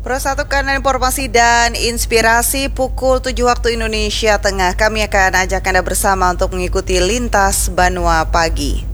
Persatukan informasi dan inspirasi pukul 7 waktu Indonesia Tengah. Kami akan ajak Anda bersama untuk mengikuti Lintas Banua Pagi.